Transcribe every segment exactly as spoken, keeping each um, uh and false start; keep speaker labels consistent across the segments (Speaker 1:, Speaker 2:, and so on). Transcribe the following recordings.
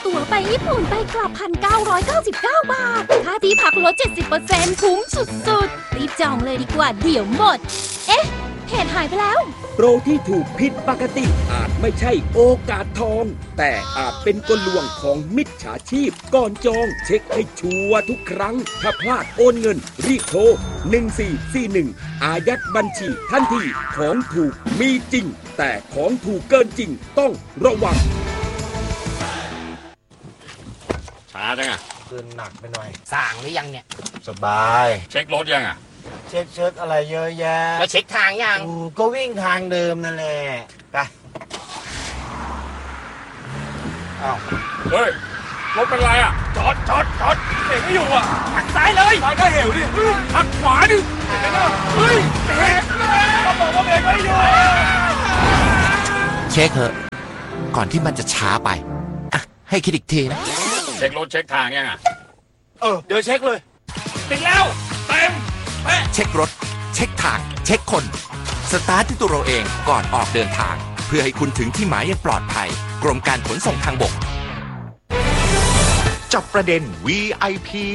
Speaker 1: ตั๋วไปญี่ปุ่นไปกลับ หนึ่งพันเก้าร้อยเก้าสิบเก้า บาทค่าที่พักลด เจ็ดสิบเปอร์เซ็นต์ คุ้มสุดๆรีบจองเลยดีกว่าเดี๋ยวหมดเอ๊ะเพจหายไปแล้ว
Speaker 2: โปรที่ถูกผิดปกติอาจไม่ใช่โอกาสทองแต่อาจเป็นกลลวงของมิจฉาชีพก่อนจองเช็คให้ชัวร์ทุกครั้งถ้าพลาดโอนเงินรีบโทรหนึ่งสี่สี่หนึ่งอายัดบัญชีทันทีของถูกมีจริงแต่ของถูกเกินจริงต้องระวัง
Speaker 3: ช้าจังอ่ะ
Speaker 4: คืนหนักไปหน่อย
Speaker 5: สั่งหรือยังเนี่ย
Speaker 4: สบาย
Speaker 3: เช็ครถยังอ่ะ
Speaker 4: เช็คเช็คอะไรเยอะแยะ
Speaker 5: แล้วเช็คทางยัง
Speaker 4: ก็วิ่งทางเดิมนั่นแหละไป
Speaker 3: อ้าวเฮ้ยรถเป็นไรอ่ะจอดจอดจอดเบรกไม่อยู่อ่ะหักซ้ายเลยซ้ายก็เหวดิหักขวาดิเฮ้ยเบรกเราบอกว่าเบรกไม่อยู่
Speaker 5: เช็คเถอะก่อนที่มันจะช้าไปอ่ะให้คิดอีกทีนะ
Speaker 3: เช็ครถเช็คทางยังอ่ะ
Speaker 4: เออเดี๋ยวเช็คเลย
Speaker 3: ติดแล้วเต็ม
Speaker 5: เช็ครถเช็คทางเช็คคนสตาร์ทที่ตัวเราเองก่อนออกเดินทางเพื่อให้คุณถึงที่หมายอย่างปลอดภัยกรมการขนส่งทางบก
Speaker 6: จับประเด็น วี ไอ พี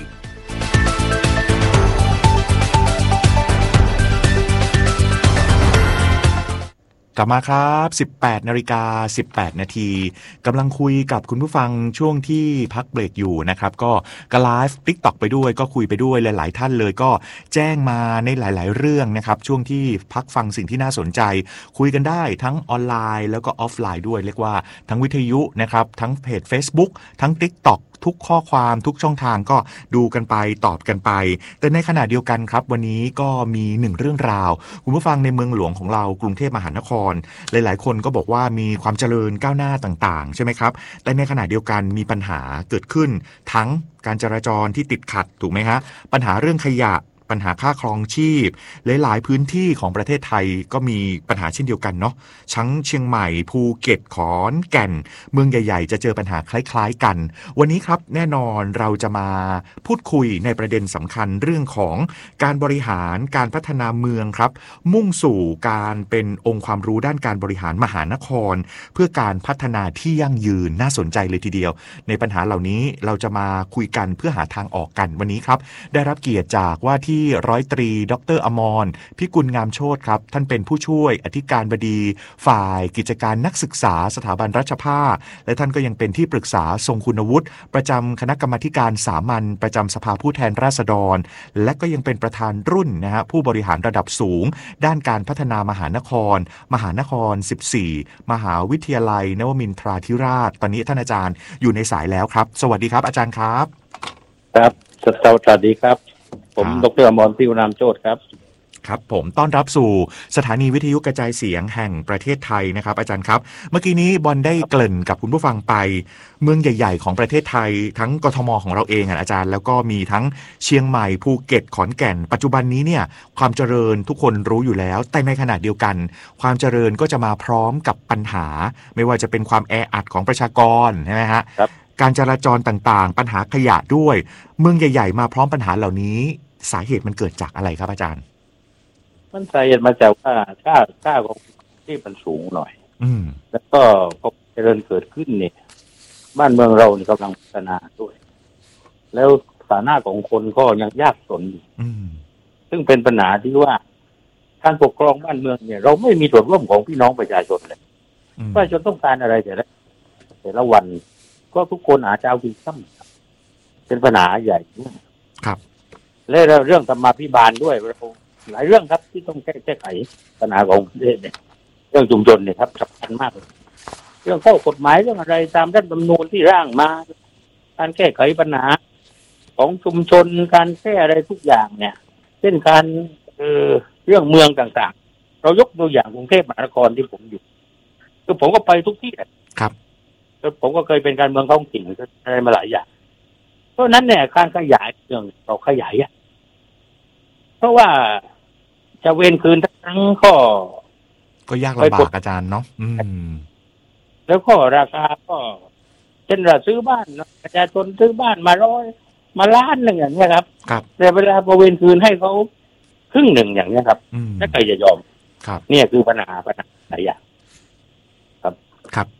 Speaker 6: กลับมาครับสิบแปดนาฬิกาสิบแปดนาทีกำลังคุยกับคุณผู้ฟังช่วงที่พักเบรกอยู่นะครับก็ก็ไลฟ์ TikTok ไปด้วยก็คุยไปด้วยหลายๆท่านเลยก็แจ้งมาในหลายๆเรื่องนะครับช่วงที่พักฟังสิ่งที่น่าสนใจคุยกันได้ทั้งออนไลน์แล้วก็ออฟไลน์ด้วยเรียกว่าทั้งวิทยุนะครับทั้งเพจ Facebook ทั้ง TikTokทุกข้อความทุกช่องทางก็ดูกันไปตอบกันไปแต่ในขณะเดียวกันครับวันนี้ก็มีหนึ่งเรื่องราวคุณผู้ฟังในเมืองหลวงของเรากรุงเทพมหานครหลายๆคนก็บอกว่ามีความเจริญก้าวหน้าต่างๆใช่ไหมครับแต่ในขณะเดียวกันมีปัญหาเกิดขึ้นทั้งการจราจรที่ติดขัดถูกไหมฮะปัญหาเรื่องขยะปัญหาค่าครองชีพหลายๆพื้นที่ของประเทศไทยก็มีปัญหาเช่นเดียวกันเนาะทั้งเชียงใหม่ภูเก็ตขอนแก่นเมืองใหญ่ๆจะเจอปัญหาคล้ายๆกันวันนี้ครับแน่นอนเราจะมาพูดคุยในประเด็นสำคัญเรื่องของการบริหารการพัฒนาเมืองครับมุ่งสู่การเป็นองค์ความรู้ด้านการบริหารมหานครเพื่อการพัฒนาที่ยั่งยืนน่าสนใจเลยทีเดียวในปัญหาเหล่านี้เราจะมาคุยกันเพื่อหาทางออกกันวันนี้ครับได้รับเกียรติจากว่าที่ร้อยตรีดร.อมรพิกุลงามโชติครับท่านเป็นผู้ช่วยอธิการบดีฝ่ายกิจการนักศึกษาสถาบันราชภัฏและท่านก็ยังเป็นที่ปรึกษาทรงคุณวุฒิประจำคณะกรรมาธิการสามัญประจำสภาผู้แทนราษฎรและก็ยังเป็นประธานรุ่นนะฮะผู้บริหารระดับสูงด้านการพัฒนามหานครมหานครสิบสี่มหาวิทยาลัยนวมินทราธิราชตอนนี้ท่านอาจารย์อยู่ในสายแล้วครับสวัสดีครับอาจารย์ครับ
Speaker 7: ครับสวัสดีครับผมดร.อมรพิกุลงามโชติครับ
Speaker 6: ครับผมต้อนรับสู่สถานีวิทยุกระจายเสียงแห่งประเทศไทยนะครับอาจารย์ครับเมื่อกี้นี้บอลได้เกริ่นกับคุณผู้ฟังไปเมืองใหญ่ๆของประเทศไทยทั้งกทม.ของเราเองอ่ะอาจารย์แล้วก็มีทั้งเชียงใหม่ภูเก็ตขอนแก่นปัจจุบันนี้เนี่ยความเจริญทุกคนรู้อยู่แล้วแต่ในขณะเดียวกันความเจริญก็จะมาพร้อมกับปัญหาไม่ว่าจะเป็นความแออัดของประชากรใช่ไหมฮะการจราจรต่างๆปัญหาขยะด้วยเมืองใหญ่ๆมาพร้อมปัญหาเหล่านี้สาเหตุมันเกิดจากอะไรครับอาจารย์
Speaker 7: มันสาเหตุมาจากว่าค่าค่าของที่มันสูงหน่อย
Speaker 6: อืม
Speaker 7: แล้วก็พอเจริญเกิดขึ้นเนี่ยบ้านเมืองเราเนี่ยกำลังพัฒนาด้วยแล้วฐานะของคนก็ยังยากจนอยู่ซึ่งเป็นปัญหาที่ว่าการปกครองบ้านเมืองเนี่ยเราไม่มีส่วนร่วมของพี่น้องประชาชนเลยประชาชนต้องการอะไรแต่ละแต่ละวันก็ทุกคนหาเจ้ากินค่ำเป็นปัญหาใหญ่
Speaker 6: ครับ
Speaker 7: และเรื่องธรรมาภิบาลด้วยเราหลายเรื่องครับที่ต้องแก้แก้ไขปัญหาของประเทศเนี่ยเรื่องชุมชนเนี่ยครับสำคัญมากเลยเรื่องข้อกฎหมายเรื่องอะไรตามรัฐธรรมนูญที่ร่างมาการแก้ไขปัญหาของชุมชนการแก้อะไรทุกอย่างเนี่ยเช่นการเอ่อเรื่องเมืองต่างๆเรายกตัวอย่างกรุงเทพมหานครที่ผมอยู่คือผมก็ไปทุกที่
Speaker 6: ครับ
Speaker 7: แล้วผมก็เคยเป็นการเมืองท้องถิ่นอะไรมาหลายอย่างเพราะนั้นเนี่ยการขยายเรื่องเราขยายอ่ะเพราะว่าจะเว้นคืนทั้งข้อ
Speaker 6: ก็ยากลำบากอาจารย์เนาะอืม
Speaker 7: แล้วก็ราคาก็เช่นเราซื้อบ้านประชาชนซื้อบ้านมาร้อยมาล้านหนึ่งอย่างเงี้ยครับ
Speaker 6: ครับ
Speaker 7: แต่เวลาพอเว้นคืนให้เขาครึ่งหนึ่งอย่างเงี้ยครับถ้าใครจะยอม
Speaker 6: ครับ
Speaker 7: เนี่ยคือปัญหาปัญหาหลายอย่างครับ
Speaker 6: ครับ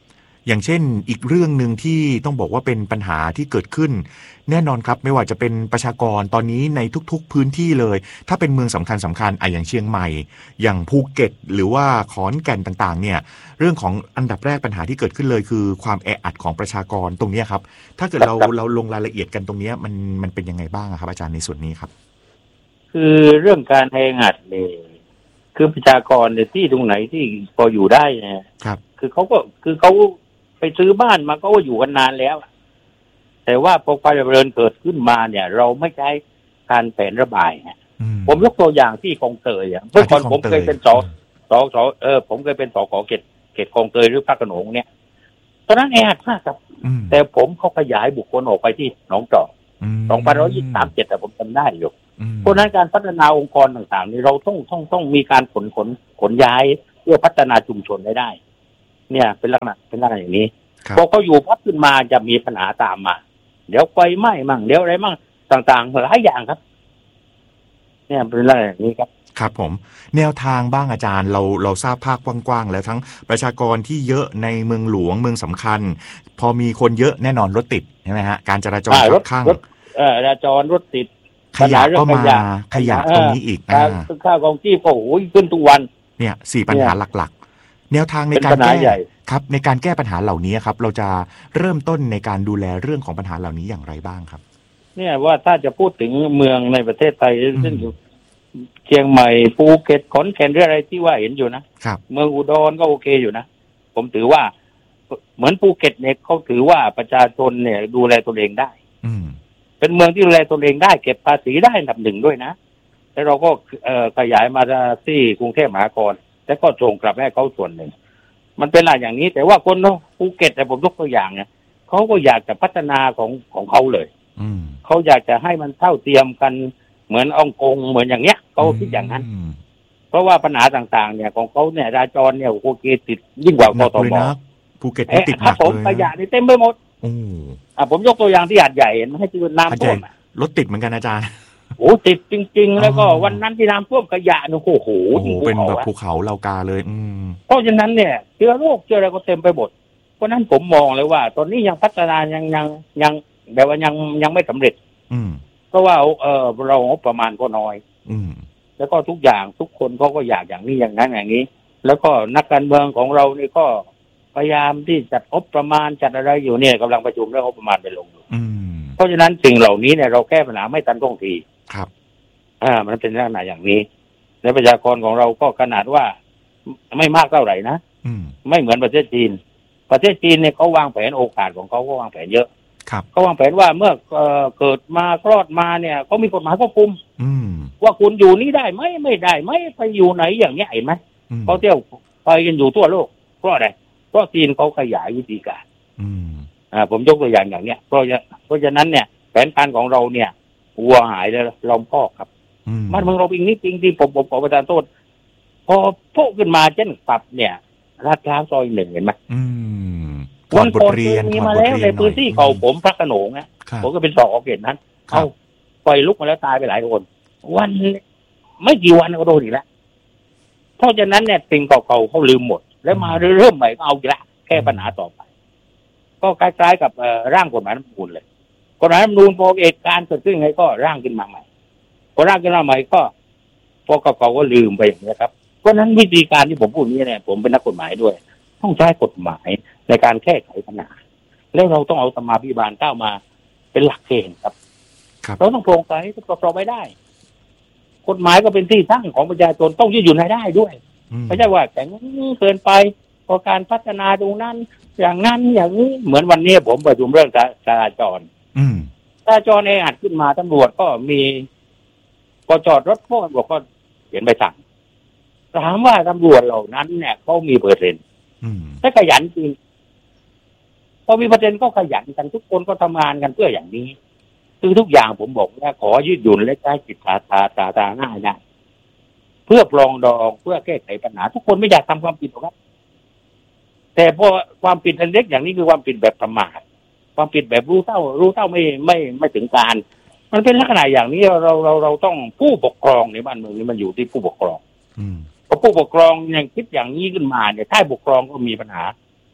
Speaker 6: อย่างเช่นอีกเรื่องหนึ่งที่ต้องบอกว่าเป็นปัญหาที่เกิดขึ้นแน่นอนครับไม่ว่าจะเป็นประชากรตอนนี้ในทุกๆพื้นที่เลยถ้าเป็นเมืองสำคัญสำคัญอ่ะอย่างเชียงใหม่อย่างภูเก็ตหรือว่าขอนแก่นต่างๆเนี่ยเรื่องของอันดับแรกปัญหาที่เกิดขึ้นเลยคือความแออัดของประชากรตรงนี้ครับถ้าเกิดเราเราลงรายละเอียดกันตรงนี้มันมันเป็นยังไงบ้างครับอาจารย์ในส่วนนี้ครับ
Speaker 7: คือเรื่องการแออัดเนี่ยคือประชากรในที่ตรงไหนที่พออยู่ได้นะครับคือเขาก็คือเขาไปซื้อบ้านมาก็ว่าอยู่กันนานแล้วแต่ว่าพอความเจริญเกิดขึ้นมาเนี่ยเราไม่ใช้การแผนระบายนะผมยกตัวอย่างที่คลองเตยอ่ะเมื่อก่อนผมเคยเป็นสสสเออผมเคยเป็นสกเขตเขตคลองเตยหรือพระโขนงเนี่ยตอนนั้นแออัดมากครับแต่ผมเขาขยายบุคคลออกไปที่หนองจอกสองพันร้อยยี่สิบสามเจ็ดแต่ผมจำได้อยู่เพราะนั้นการพัฒนาองค์กรต่างๆนี่เราต้องต้องต้องมีการขนขนขนย้ายเพื่อพัฒนาชุมชนได้ได้เนี่ยเป็นลักษณะเป็นลักษณะอย่างนี้พอเขาอยู่พัฒขึ้นมาจะมีปัญหาตามมาเดี๋ยวไฟไหม้มั่งเดี๋ยวอะไรมั่งต่างๆหลายอย่างครับเนี่ยเป็นอะไรอย่างนี้ครับ
Speaker 6: ครับผมแนวทางบ้างอาจารย์เราเราทราบภาคกว้างๆแล้วทั้งประชากรที่เยอะในเมืองหลวงเมืองสำคัญพอมีคนเยอะแน่นอนรถติดใช่ไหมฮะการจราจรคับข้าง
Speaker 7: รถเอ่อจราจรรถติด
Speaker 6: ขยะก็มาขยะตรงนี้อีก
Speaker 7: อ่าค่ากองที่ก็โอ้ยขึ้นทุกวัน
Speaker 6: เนี่ยสี่ปัญหาหลักๆแนวทางในการแก้ครับในการแก้ปัญหาเหล่านี้ครับเราจะเริ่มต้นในการดูแลเรื่องของปัญหาเหล่านี้อย่างไรบ้างครับ
Speaker 7: เนี่ยว่าถ้าจะพูดถึงเมืองในประเทศไทยซึ่งอยู่เชียงใหม่ภูเก็ตขอนแก่นหรืออะไรที่ว่าเห็นอยู่นะครับเมืองอุดรก็โอเคอยู่นะผมถือว่าเหมือนภูเก็ตเนี่ยเขาถือว่าประชาชนเนี่ยดูแลตัวเองได้เป็นเมืองที่ดูแลตัวเองได้เก็บภาษีได้อันดับหนึ่งด้วยนะแล้วเราก็เอ่อขยายมาที่กรุงเทพมหานครแล้วก็ส่งกลับให้เขาส่วนหนึ่งมันเป็นอะไรอย่างนี้แต่ว่าคนภูเก็ตแต่ผมยกตัวอย่างเนี่ยเขาก็อยากจะพัฒนาของของเขาเลยเขาอยากจะให้มันเท่าเทียมกันเหมือนฮ่องกงเหมือนอย่างเงี้ยเขาคิดอย่างนั้นเพราะว่าปัญหาต่างๆเนี่ยของเขาเนี่ยราจรเนี่ยโอเคติดยิ่งกว่ากทม
Speaker 6: ภูเก็ตติดหนักเลย
Speaker 7: ขยะนี่เต็มไปหมดอ่าผมยกตัวอย่างที่หาดใหญ่เห็นให้ที่น้ำท่วม
Speaker 6: รถติดเหมือนกันอาจารย์
Speaker 7: โอ้ติดจริงๆแล้วก็วันนั้นที่น้ำท่วมขยะเนี่ยโอ้โห
Speaker 6: เป็นแบบภูเขาเลากาเลย
Speaker 7: เพราะฉะนั้นเนี่ยเชื้อโรคเชื้ออะไรก็เต็มไปหมดเพราะนั้นผมมองเลยว่าตอนนี้ยังพัฒนายังยังยังแบบว่ายังยังไม่สำเร็จเพราะว่าเออเรางบประมาณก็น้อยแล้วก็ทุกอย่างทุกคนเขาก็อยากอย่างนี้อย่างนั้นอย่างนี้แล้วก็นักการเมืองของเรานี่ก็พยายามที่จัดงบประมาณจัดอะไรอยู่เนี่ยกำลังประชุมเรื่องงบประมาณไปลงอยู่เพราะฉะนั้นสิ่งเหล่านี้เนี่ยเราแก้ปัญหาไม่ทันท่วงที
Speaker 6: ครับ
Speaker 7: อ่ามันเป็นลักษณะอย่างนี้และประชากรของเราก็ขนาดว่าไม่มากเท่าไหร่นะไม่เหมือนประเทศจีนประเทศจีนเนี่ยเขาวางแผนโอกาสของเขาเขาวางแผนเยอะเขาวางแผนว่าเมื่อเกิดมาคลอดมาเนี่ยเขามีกฎหมายควบคุมว่าคุณอยู่นี่ได้ไหมไม่ได้ไหมไปอยู่ไหนอย่างเงี้ยเห็นไหมเขาเที่ยวไปกันอยู่ทั่วโลกเพราะอะไรเพราะจีนเขาขยายวิธีการอ่าผมยกตัวอย่างอย่างเนี้ยเพราะเพราะฉะนั้นเนี่ยแผนการของเราเนี่ยวัวหายแล้วล้อมพอกครับมันเมืองเราเองนี่จริงที่ผมผมขอประทานโทษพอโผล่ขึ้นมาเช่นปรับเนี่ยลาดพร้าวซอยหนึ่งเห็นไหม
Speaker 6: วันก่อนเคย
Speaker 7: มีมาแล้วในพื้นที่เขาผมพระโขนงนะผมก็เป็นสอกเขตนั้นเขาไฟลุกมาแล้วตายไปหลายคนวันไม่กี่วันก็โดนอีกแล้วเพราะฉะนั้นเนี่ยสิ่งเก่าๆเขาลืมหมดแล้วมาเริ่มใหม่ก็เอาอีกแล้วแก้ปัญหาต่อไปก็คล้ายๆกับร่างกฎหมายรัฐธรรมนูญเลยกฎหมายรัฐธรรมนูญพอเหตุการณ์เกิดขึ้นไงก็ร่างขึ้นมาใหม่พอร่างขึ้นมาใหม่ก็พอเก่าๆก็ลืมไปอย่างนี้ครับเพราะนั้นวิธีการที่ผมพูดนี้เนี่ยผมเป็นนักกฎหมายด้วยต้องใช้กฎหมายในการแก้ไขปัญหาแล้วเราต้องเอาธรรมาภิบาลก้าวมาเป็นหลักเกณฑ์ครับเราต้องโปร่งใสต้องตรวจสอบไปได้กฎหมายก็เป็นที่ตั้งของประชาชนต้องยืดหยุ่นให้ได้ด้วยไม่ใช่ว่าแข็งเกินไปพอการพัฒนาตรงนั้นอย่างนั้นอย่างนี้เหมือนวันนี้ผมประชุมเรื่องจราจรจราจรแออัดขึ้นมาตำรวจก็มีพอจอดรถพวกตำรวจก็เขียนใบสั่งถามว่าตำรวจเหล่านั้นเนี่ยเขามีเปอร์เซ็นต์ถ้าขยันจริงพอมีเปอร์เซ็นต์ก็ขยันกันทุกคนก็ทำงานกันเพื่ออย่างนี้คือทุกอย่างผมบอกว่าขอยืดหยุ่นและใช้จิตตาตาตาตาง่ายได้เพื่อปรองดองเพื่อแก้ไขปัญหาทุกคนไม่อยากทำความผิดหรอกครับแต่พอความผิดเล็กอย่างนี้คือความผิดแบบประมาทความผิดแบบรู้เท่ารู้เท่าไม่ไม่ไม่ถึงการมันเป็นลักษณะอย่างนี้เราเราเราต้องผู้ปกครองในบ้านเมืองนี้มันอยู่ที่ผู้ปกครองพอผู้ปกครองยังคิดอย่างนี้ขึ้นมาเนี่ยถ้าปกครองก็มีปัญหา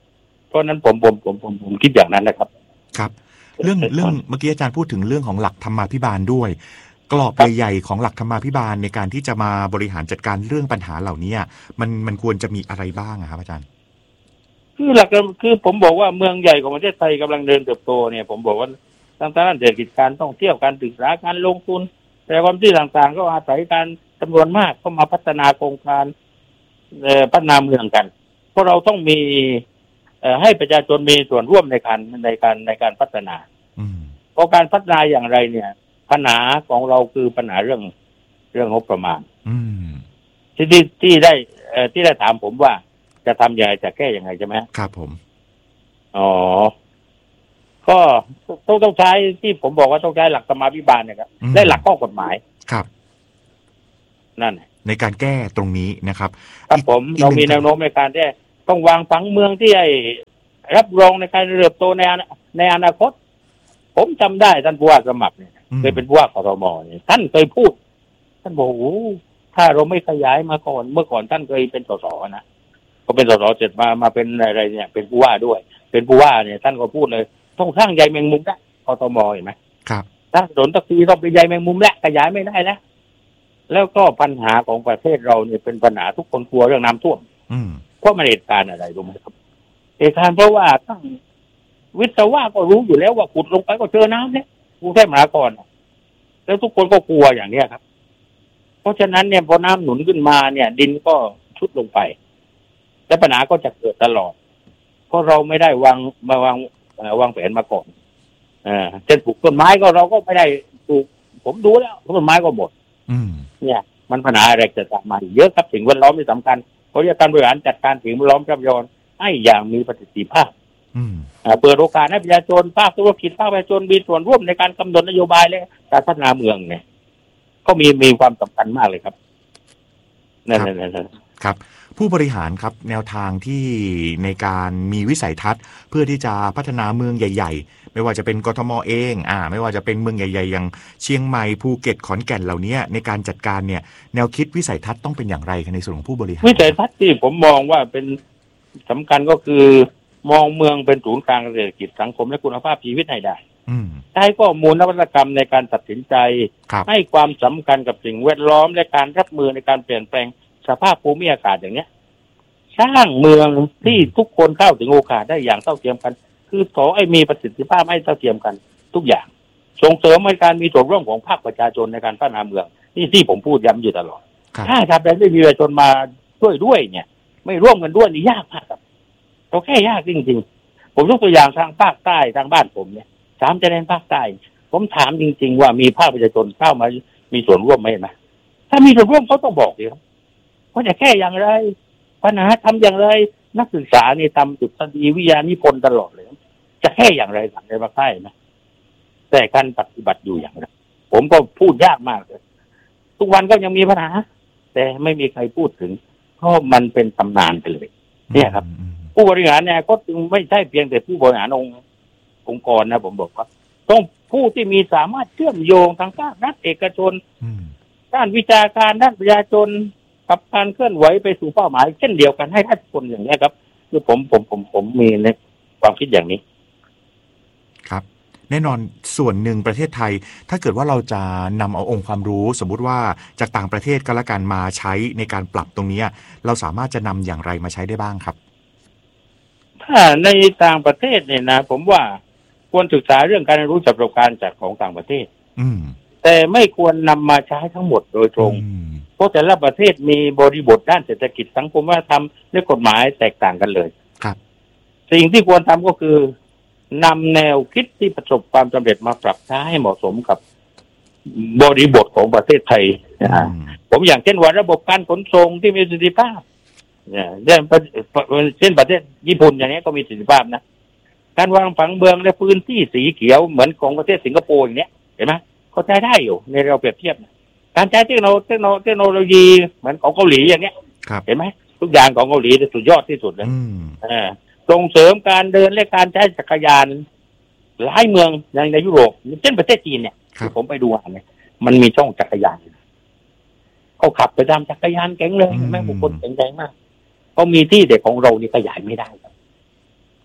Speaker 7: เพราะนั้นผมผมผมผมผมคิดอย่างนั้นนะครับ
Speaker 6: ครับเรื่องเรื่องเมื่อกี้อาจารย์พูดถึงเรื่องของหลักธรรมาภิบาลด้วยกรอบใหญ่ๆของหลักธรรมาภิบาลในการที่จะมาบริหารจัดการเรื่องปัญหาเหล่านี้มันมันควรจะมีอะไรบ้างครับอาจารย์
Speaker 7: คือหลักคือผมบอกว่าเมืองใหญ่ของประเทศไทยกำลังเดินเติบโตเนี่ยผมบอกว่าทางด้านเศรษฐกิจการท่องเที่ยวการศึกษาการลงทุนแต่ความที่ต่างๆก็อาศัยการจำนวนมากเข้ามาพัฒนาโครงการพัฒนาเมืองกันเพราะเราต้องมีให้ประชาชนมีส่วนร่วมในการในการในการพัฒนาเพราะการพัฒนาอย่างไรเนี่ยปัญหาของเราคือปัญหาเรื่องเรื่องงบประมาณที่ที่ที่ได้ที่ได้ถามผมว่าจะทำอย่างไรจะแก้อย่างไรใช่ไหม
Speaker 6: ครับผม
Speaker 7: อ๋อก็ต้องต้องใช้ที่ผมบอกว่าต้องใช้หลักธรรมาภิบาลเนี่ยครับได้หลักข้อกฎหมาย
Speaker 6: ครับ
Speaker 7: นั่น
Speaker 6: ในการแก้ตรงนี้นะครับ
Speaker 7: ครับผมเรามีแนวโน้มในการที่ต้องวางผังเมืองที่ให้รับรองในการเติบโตในในอนาคตผมจำได้ท่านผู้ว่าสมัครเนี่ยเคยเป็นผู้ว่ากทมเนี่ยท่านเคยพูดท่านบอกโอ้ถ้าเราไม่ขยายมาก่อนเมื่อก่อนท่านเคยเป็นสสนะก็เป็นสสเสร็จมามาเป็นอะไรเนี่ยเป็นผู้ว่าด้วยเป็นผู้ว่าเนี่ยท่านก็พูดเลยต้องสร้างใยแมงมุมได้กทมเห็นไหม
Speaker 6: ครับ
Speaker 7: ถ้าถนนตะกีต้องเป็นใยแมงมุมและขยายไม่ได้แล้วแล้วก็ปัญหาของประเทศเราเนี่ยเป็นปัญหาทุกคนกลัวเรื่องน้ำท่วมเพราะมันเหตุการณ์อะไรรู้ไหมครับเหตุการณ์เพราะว่าตั้งวิศวะก็รู้อยู่แล้วว่าขุดลงไปก็เจอน้ำเนี่ยกรุงเทพมหานครแล้วทุกคนก็กลัวอย่างเนี้ยครับเพราะฉะนั้นเนี่ยพอน้ำหนุนขึ้นมาเนี่ยดินก็ชุดลงไปและปัญหาก็จะเกิดตลอดเพราะเราไม่ได้วางมาวางวางแผนมาก่อนอ่าเช่นปลูกต้นไม้ก็เราก็ไม่ได้ปลูกผมดูแล้วต้นไม้ก็หมดเนี่ยมันปัญหาอะไรจะตามมาเยอะครับสิ่งแวดล้อมที่สำคัญเพราะการบริหารจัดการสิ่งแวดล้อมทรัพยากรให้อย่างมีประสิทธิภาพเปิดโอกาสให้ประชาชนภาคธุรกิจภาคประชาชนมีส่วนร่วมในการกำหนดนโยบายและการพัฒนาเมืองเนี่ยก็มีมีความสำคัญมากเลยครับนั่นนั่น
Speaker 6: ครับผู้บริหารครับแนวทางที่ในการมีวิสัยทัศน์เพื่อที่จะพัฒนาเมืองใหญ่ๆไม่ว่าจะเป็นกทมเองอ่าไม่ว่าจะเป็นเมืองใหญ่ๆอย่างเชียงใหม่ภูเก็ตขอนแก่นเหล่านี้ในการจัดการเนี่ยแนวคิดวิสัยทัศน์ต้องเป็นอย่างไรในส่วนของผู้บริหาร
Speaker 7: วิสัยทัศน์ที่ผมมองว่าเป็นสำคัญก็คือมองเมืองเป็นศูนย์กลางเศรษฐกิจสังคมและคุณภาพชีวิตให้ได้ใช้ข้อมูลนวัตกรรมในการตัดสินใจให้ความสำคัญกับสิ่งแวดล้อมและการรับมือในการเปลี่ยนแปลงสภาพภูมิอากาศอย่างเนี้ยสร้างเมืองที่ทุกคนเข้าถึงโอกาสได้อย่างเท่าเทียมกันคือขอให้มีประสิทธิภาพให้เท่าเทียมกันทุกอย่างส่งเสริมในการมีส่วนร่วมของภาคประชาชนในการพัฒนาเมืองนี่ที่ผมพูดย้ำอยู่ตลอดถ้าทำได้ไม่มีประชาชนมาช่วยด้วยเนี่ยไม่ร่วมกันด้วยนี่ยากมากครับเราแค่ยากจริงๆผมยกตัวอย่างทางภาคใต้ทางบ้านผมเนี่ยสามชายแดนภาคใต้ผมถามจริงๆว่ามีภาคประชาชนเข้ามามีส่วนร่วมไหมนะถ้ามีส่วนร่วมเขาต้องบอกดิครับว่าจะแก้อย่างไรปัญหาทำอย่างไรนักศึกษานี่ทำจุดดีวิทยานิพนธ์ตลอดเลยจะแก้อย่างไรสั่งในภาคใต้นะแต่การปฏิบัติอยู่อย่างไรผมก็พูดยากมากเลยทุกวันก็ยังมีปัญหาแต่ไม่มีใครพูดถึงเพราะมันเป็นตำนานไปเลยเนี่ยครับผู้บริหารเนี่ยก็จึงไม่ใช่เพียงแต่ผู้บริหารองค์องค์กรนะผมบอกว่าต้องผู้ที่มีสามารถเชื่อมโยงทางภาครัฐเอกชนด้านวิชาการด้านประชาชนกับการเคลื่อนไหวไปสู่เป้าหมายเช่นเดียวกันให้ทุกคนอย่างนี้ครับคือผมผมผมผมมีในความคิดอย่างนี้
Speaker 6: ครับแน่นอนส่วนหนึ่งประเทศไทยถ้าเกิดว่าเราจะนำเอาองค์ความรู้สมมุติว่าจากต่างประเทศก็แล้วกันมาใช้ในการปรับตรงนี้เราสามารถจะนำอย่างไรมาใช้ได้บ้างครับ
Speaker 7: ถ้าในต่างประเทศเนี่ยนะผมว่าควรศึกษาเรื่องการรู้จักประสบการณ์จากของต่างประเทศ
Speaker 6: อืม
Speaker 7: แต่ไม่ควรนำมาใช้ทั้งหมดโดยตรงเพราะแต่ละประเทศมีบริบทด้านเศรษฐกิจสังคมวัฒนธรรมและกฎหมายแตกต่างกันเลย
Speaker 6: ครับ
Speaker 7: สิ่งที่ควรทำก็คือนำแนวคิดที่ประสบความสำเร็จมาปรับใช้ให้เหมาะสมกับบริบทของประเทศไทยนะผมอย่างเช่นว่าระบบการขนส่งที่มีประสิทธิภาพเนี่ยเช่นประเทศญี่ปุ่นอย่างนี้ก็มีประสิทธิภาพนะการวางผังเมืองและพื้นที่สีเขียวเหมือนของประเทศสิงคโปร์อย่างเนี้ยเห็นไหมเขาใช้ได้อยู่ในเราเปรียบเทียบการใช้เทคโนโลยีเทคโนโลยีเหมือนของเกาหลีอย่างเนี้ยเห็นไหมทุกอย่างของเกาหลีสุดยอดที่สุดเลยส่งเสริมการเดินและการใช้จักรยานหลายเมืองอย่างในยุโรปเช่นประเทศจีนเนี่ยที่ผมไปดูอ่ะเนี่ยมันมีช่องจักรยานเขาขับไปตามจักรยานเก่งเลยแม่บุคคลเก่งใจมากเขามีที่เด็กของเรานี่ขยายไม่ได้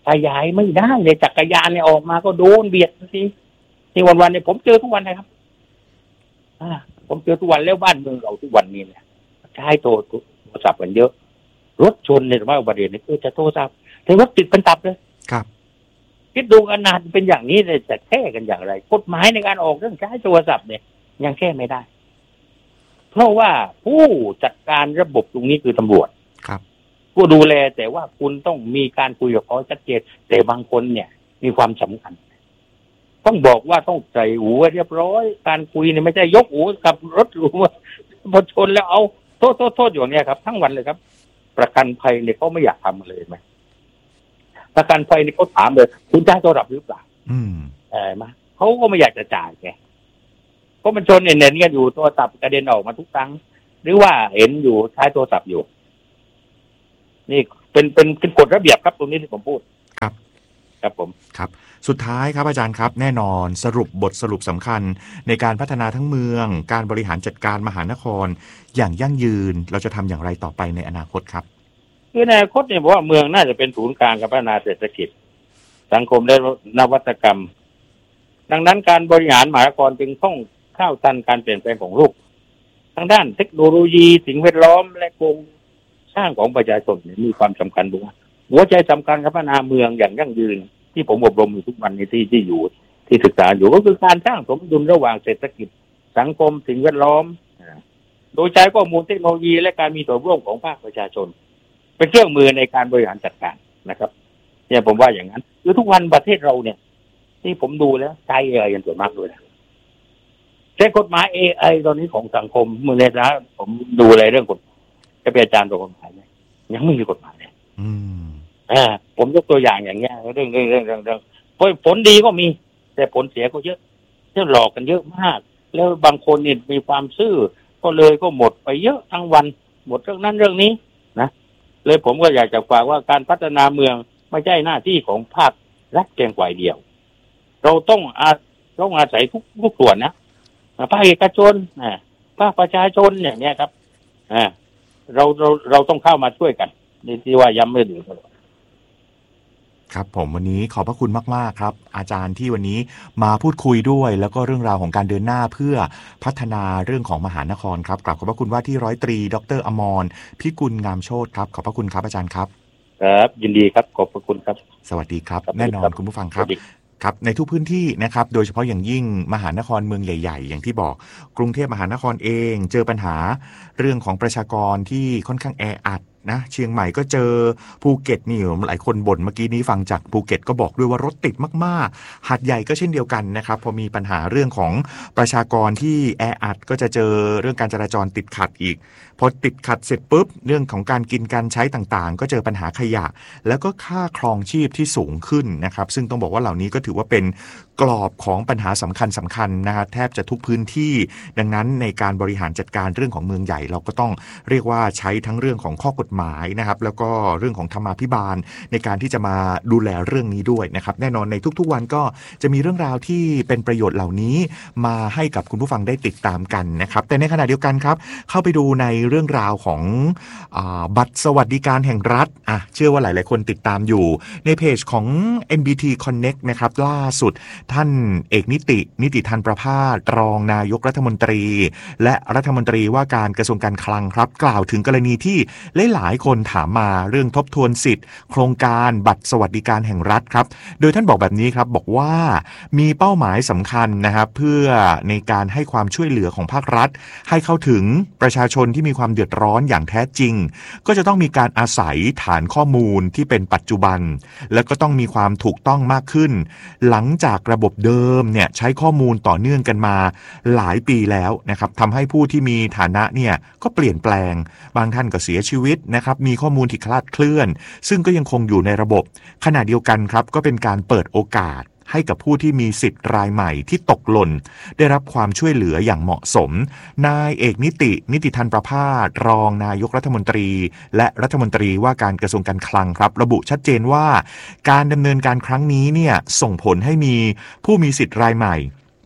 Speaker 7: ขยายไม่ได้เลยจักรยานเนี่ยออกมาก็โดนเบียดทีนี่วันๆเนี่ยผมเจอทุกวันนะครับอ่าผมเจอทุกวันแล้วบ้านเมืองเราทุกวันนี้เนี่ยใช้โทรศัพท์กันเยอะรถชนเนี่ยว่าอุบัติเหตุนี่คือจะโทรศัพท์แต่รถติดเป็นตับเลย
Speaker 6: ครับ
Speaker 7: คิดดูขนาดเป็นอย่างนี้เลยจะแก้กันอย่างไรกฎหมายในการออกเรื่องใช้โทรศัพท์เนี่ยยังแก้ไม่ได้เพราะว่าผู้จัดการระบบตรงนี้คือตำรวจ
Speaker 6: ครับ
Speaker 7: ผู้ดูแลแต่ว่าคุณต้องมีการคุยกับเขาชัดเจนแต่บางคนเนี่ยมีความสำคัญต้องบอกว่าต้องใส่หูเรียบร้อยการคุยเนี่ยไม่ใช่ยกหูกับรถหรูพอชนแล้วเอาโทษโทษโทษอย่างเนี้ยครับทั้งวันเลยครับประกันภัยเนี่ยเขาไม่อยากทำเลยไหมประกันภัยเนี่ยเขาถามเลยคุณจ่ายโทรศัพท์หรือเปล่า
Speaker 6: อืม
Speaker 7: เออมาเขาก็ไม่อยากจะจ่ายแกเพราะมันชนเน้นๆกันอยู่โทรศัพท์กระเด็นออกมาทุกครั้งหรือว่าเห็นอยู่ใช้โทรศัพท์อยู่นี่เป็นเป็นเป็นกฎระเบียบครับตรงนี้ที่ผมพูด
Speaker 6: ครับ
Speaker 7: ครับผม
Speaker 6: ครับสุดท้ายครับอาจารย์ครับแน่นอนสรุปบทสรุปสำคัญในการพัฒนาทั้งเมืองการบริหารจัดการมหานครอย่างยั่งยืนเราจะทำอย่างไรต่อไปในอนาคตครับ
Speaker 7: คือในอนาคตเนี่ยบอกว่าเมืองน่าจะเป็นศูนย์กลางการพัฒนาเศรษฐกิจสังคมและนวัตกรรมดังนั้นการบริหารมหานครจึงต้องเข้าทันการเปลี่ยนแปลงของโลกทางด้านเทคโนโลยีสิ่งแวดล้อมและโครงสร้างของประชาชนมีความสำคัญด้วยหัวใจสำคัญการพัฒนาเมืองอย่างยั่งยืนที่ผมอบรมอยู่ทุกวันนี้ที่ที่อยู่ที่ศึกษาอยู่ก็คือการสร้างสมดุลระหว่างเศรษฐกิจสังคมสิ่งแวดล้อมโดยใช้ข้อมูลเทคโนโลยีและการมีส่วนร่วมของภาคประชาชนเป็นเครื่องมือในการบริหารจัดการนะครับเนี่ยผมว่าอย่างนั้นคือทุกวันประเทศเราเนี่ยที่ผมดูแล้วใช้ เอ ไอ อย่างส่วนมากด้วยนะใช้กฎหมาย เอ ไอ ตอนนี้ของสังคมเมื่อในฐานะผมดูอะไรเรื่องกฎจะเป็นอาจารย์ตัวกฎหมายไหมยังไม่มีกฎหมายเลย
Speaker 6: อืม
Speaker 7: อ่าผมยกตัวอย่างอย่างเงี้ยเรื่องเรื่องเรื่องเรื่องเรื่องผลดีก็มีแต่ผลเสียก็เยอะเที่ยวหลอกกันเยอะมากแล้วบางคนเนี่ยมีความซื่อก็เลยก็หมดไปเยอะทั้งวันหมดเรื่องนั้นเรื่องนี้นะเลยผมก็อยากจะฝากว่าการพัฒนาเมืองไม่ใช่หน้าที่ของภาครัฐเพียงฝ่ายเดียวเราต้องอาต้องอาศัยทุกทุกส่วนนะภาคเอกชนนะภาคประชาชนอย่างเนี้ยครับอ่าเราเราเราต้องเข้ามาช่วยกันนี่ที่ว่าย้ำไม่ถึง
Speaker 6: ครับผมวันนี้ขอบพระคุณมากๆครับอาจารย์ที่วันนี้มาพูดคุยด้วยแล้วก็เรื่องราวของการเดินหน้าเพื่อพัฒนาเรื่องของมหานครครับกราบขอบพระคุณว่าที่ร้อยตรีดร.อมรพิกุลงามโชติครับขอบพระคุณครับอาจารย์ครับ
Speaker 7: ครับยินดีครับขอบพระคุณครับ
Speaker 6: สวัสดีครับแน่นอนคุณผู้ฟังครับครับในทุกพื้นที่นะครับโดยเฉพาะอย่างยิ่งมหานครเมืองใหญ่ๆอย่างที่บอกกรุงเทพมหานครเองเจอปัญหาเรื่องของประชากรที่ค่อนข้างแออัดนะเชียงใหม่ก็เจอภูเก็ตนี่หลายคนบ่นเมื่อกี้นี้ฟังจากภูเก็ตก็บอกด้วยว่ารถติดมากๆหาดใหญ่ก็เช่นเดียวกันนะครับพอมีปัญหาเรื่องของประชากรที่แออัดก็จะเจอเรื่องการจราจรติดขัดอีกพอติดขัดเสร็จปุ๊บเรื่องของการกินการใช้ต่างๆก็เจอปัญหาขยะแล้วก็ค่าครองชีพที่สูงขึ้นนะครับซึ่งต้องบอกว่าเหล่านี้ก็ถือว่าเป็นกรอบของปัญหาสำคัญสำคัญนะฮะแทบจะทุกพื้นที่ดังนั้นในการบริหารจัดการเรื่องของเมืองใหญ่เราก็ต้องเรียกว่าใช้ทั้งเรื่องของข้อกฎหมายนะครับแล้วก็เรื่องของธรรมาภิบาลในการที่จะมาดูแลเรื่องนี้ด้วยนะครับแน่นอนในทุกๆวันก็จะมีเรื่องราวที่เป็นประโยชน์เหล่านี้มาให้กับคุณผู้ฟังได้ติดตามกันนะครับแต่ในขณะเดียวกันครับเข้าไปดูในเรื่องราวของอ่าบัตรสวัสดิการแห่งรัฐอ่ะเชื่อว่าหลายๆคนติดตามอยู่ในเพจของ เอ็ม บี ที Connect นะครับล่าสุดท่านเอกนิตินิติธันประภาสรองนายกรัฐมนตรีและรัฐมนตรีว่าการกระทรวงการคลังครับกล่าวถึงกรณีที่หลายๆคนถามมาเรื่องทบทวนสิทธิ์โครงการบัตรสวัสดิการแห่งรัฐครับโดยท่านบอกแบบนี้ครับบอกว่ามีเป้าหมายสำคัญนะครับเพื่อในการให้ความช่วยเหลือของภาครัฐให้เข้าถึงประชาชนที่มีความเดือดร้อนอย่างแท้จริงก็จะต้องมีการอาศัยฐานข้อมูลที่เป็นปัจจุบันและก็ต้องมีความถูกต้องมากขึ้นหลังจากระบบเดิมเนี่ยใช้ข้อมูลต่อเนื่องกันมาหลายปีแล้วนะครับทำให้ผู้ที่มีฐานะเนี่ยก็เปลี่ยนแปลงบางท่านก็เสียชีวิตนะครับมีข้อมูลที่คลาดเคลื่อนซึ่งก็ยังคงอยู่ในระบบขณะเดียวกันครับก็เป็นการเปิดโอกาสให้กับผู้ที่มีสิทธิ์รายใหม่ที่ตกหล่นได้รับความช่วยเหลืออย่างเหมาะสมนายเอกนิตินิติธันประภาสรองนายกรัฐมนตรีและรัฐมนตรีว่าการกระทรวงการคลังครับระบุชัดเจนว่าการดำเนินการครั้งนี้เนี่ยส่งผลให้มีผู้มีสิทธิ์รายใหม่